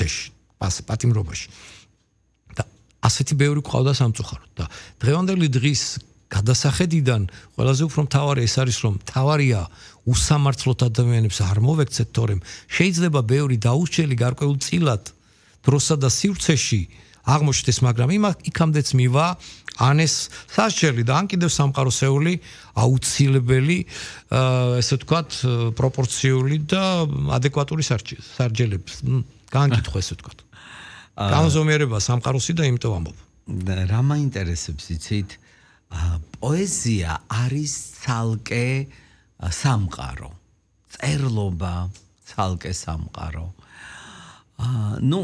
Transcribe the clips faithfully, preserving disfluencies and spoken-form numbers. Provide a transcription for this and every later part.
სიკვდილეში, პატიმრობაში. და ასეთი ბევრი ყავდა სამწუხაროდ და დღევანდელი დღის გადასახედიდან ყველაზე უფრო მთავარი ეს არის რომ მთავარია უსამართლოთ ადამიანებს არ მოვექცეთ თორემ შეიძლება ბევრი დაუსჯელი გარკვეულ წილად დროსა და სივრცეში აღმოჩნდეს მაგრამ იქამდეც მივა ან ეს სასჯელი და ან კიდევ სამყაროსეული აუცილებელი ესე ვთქვათ პროპორციული და ადეკვატური სასჯელები განკითხვა ესე ვთქვათ განზომიერება სამყაროსი და იმიტომ ამბობ რა მაინტერესებს იცით პოეზია არის ცალკე სამყარო წერლობა ცალკე სამყარო ну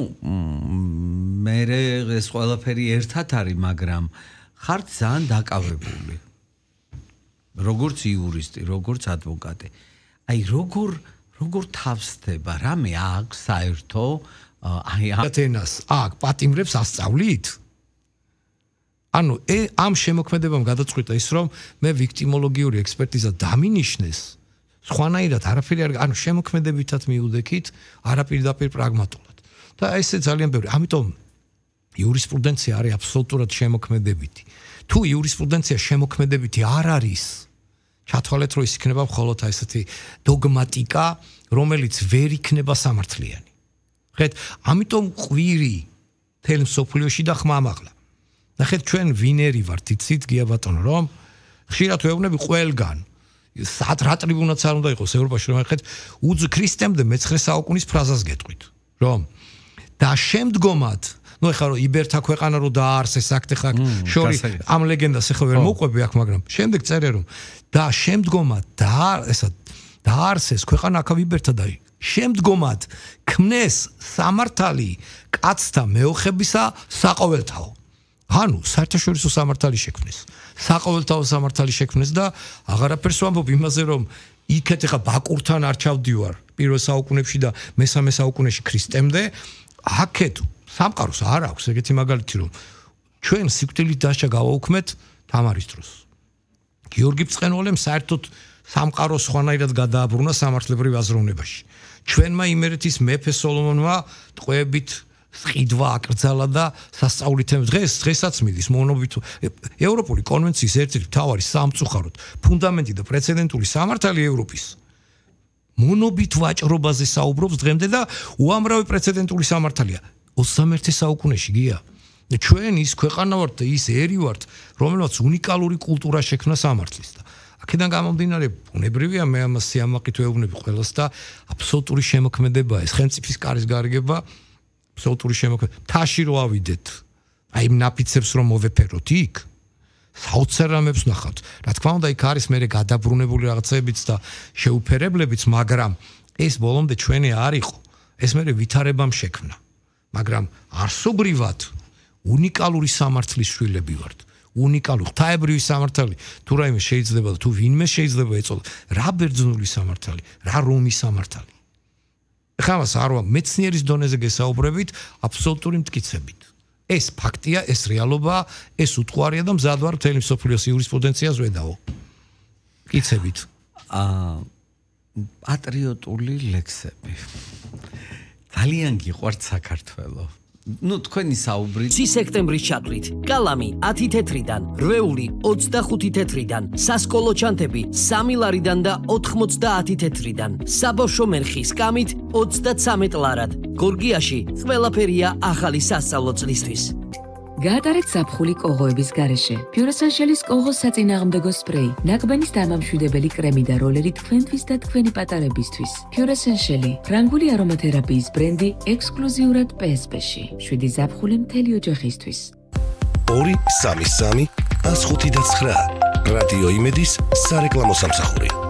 მე ეს ყველაფერი ერთად არის მაგრამ ხარ ძალიან დაკავებული როგორც იურისტი როგორც ადვოკატი აი როგორ როგორ თავსდება რამე აქვს საერთო აი ათენას აქ პატიმრებს ასწავლით ანუ ამ შემოქმედებამ გადაწყვიტა ის რომ მე ვიქტიმოლოგიური ექსპერტიზა დამინიშნეს სხვანაირად არაფერი არ ანუ შემოქმედებითად მიუდექით არაპირდაპირ პრაგმატულად და ესე ძალიან ბევრი ამიტომ იურისპრუდენცია არის აბსოლუტურად შემოქმედებითი თუ იურისპრუდენცია შემოქმედებითი არ არის ჩათვალეთ რომ ის იქნება მხოლოდ ესეთი დოგმატიკა რომელიც ვერ იქნება სამართლიანი ხეთ ამიტომ ყვირი თელ მსოფლიოში და ხმამაღლა ნახეთ ჩვენ ვინერი ვართ იცით გია ბატონო რომ ხშირად ვეუბნები ყველგან სად რა ტრიბუნაც არ უნდა იყოს ევროპაში რომ ახეთ უძ ქრისტემდე მეცხრე საუკუნის ფრაზას გეტყვით რომ და შემდგომად ну ეხლა რომ იბერთა ქვეყანა რომ დააარსეს აქტე ხაკ შორი ამ ლეგენდას ეხლა ვერ მოყვები აქ მაგრამ შემდეგ წერე რომ და შემდგომად და ესა დააარსეს ქვეყანა აქ იბერთა და შემდგომად ქმნეს სამართალი კაცთა მეოხებისა საყოველთაო ანუ საერთაშორისო სამართალი შექმნეს საყოველთაო სამართალი შექმნეს და აღარაფერს ვამბობ იმაზე რომ იქეთ ეხა ბაკურთან არ ჩავდივარ პირველ საუკუნეებში და მესამე საუკუნეში ქრისტემდე აქეთ სამყაროს არ აქვს ეგეთი მაგალითი რომ ჩვენ სიკვდილით დასჯა გავაუქმეთ თამარის დროს გიორგი ბრწყენვალემ საერთოდ სამყარო სხვანაირად გადააბრუნა სამართლებრივ აზროვნებაში ჩვენმა იმერეთის მეფე სოლომონმა ტყვეებით ყიდვა აკრძალა და სასწაულით დღეს დღესაც მიდის მონობით ევროპული კონვენციის ერთ-ერთი მთავარი სამწუხაროდ ფუნდამენტი და პრეცედენტული სამართალი ევროპის მონობით ვაჭრობაზე საუბრობს დღემდე და უამრავი პრეცედენტული სამართალია ოცდამეერთე საუკუნეში გია ჩვენ ის ქვეყანა ვართ და ის ერი ვართ რომელსაც უნიკალური კულტურა შექმნა სამართლის და აქედან გამომდინარე ბუნებრივია მე ამას სიამაყით ვეუბნები ყველას და აბსოლუტური შემოქმედებაა ეს ხელმწიფის კარის გარიგება აბსოლუტური შემოქმედება თაში რო ავიდეთ აი იმ ნაფიცებს რომ მოვეფეროთ იქ საოცარ რამებს ნახავთ რა თქმა უნდა იქ არის მე გადაბრუნებული რაღაცებიც და შეუფერებლებიც მაგრამ ეს ბოლომდე ჩვენი არ იყო ეს მე ვითარებამ შექმნა მაგრამ არსობრივად უნიკალური სამართლის შვილები ვართ უნიკალური ღვთაებრივი სამართალი თუ რაიმე შეიძლება და თუ ვინმე შეიძლება ეწოდოს რა ბერძნული სამართალი რა რომის სამართალი ხამას არვა მეცნიერის დონეზე გესაუბრებით აბსოლუტური მტკიცებით ეს ფაქტია ეს რეალობაა ეს უტყუარია და მზად ვარ მთელი მსოფლიოს იურისპრუდენციას ვედაო მტკიცებით აა პატრიოტული ლექსები ძალიან გიყვართ საქართველო ну თქვენი საუბრი ცი სექტემბრის ჩათვლით კალამი ათი თეთრიდან რვეული ოცდახუთი თეთრიდან სასკოლო ჩანთები სამი ლარიდან და ოთხმოცდაათი თეთრიდან საბავშვო მერხი სკამით ოცდაცამეტ ლარად გორგიაში ყველაფერია ახალი სასწავლო წლისთვის გაატარეთ ზაფხული კოღოების გარეშე. Pure-Essentials კოღოს საწინააღმდეგო სპრეი, ნაკბენის დამამშვიდებელი კრემი და როლერი თქვენთვის და თქვენი პატარებისთვის. Pure-Essentials, ფრანგული არომათერაპიის ბრენდი ექსკლუზიურად პი ეს პი-ში. შვიდი ზაფხული მთელი ოჯახისთვის. ორი სამი სამი ას ხუთი და ცხრა რადიო იმედის სარეკლამო სამსახური.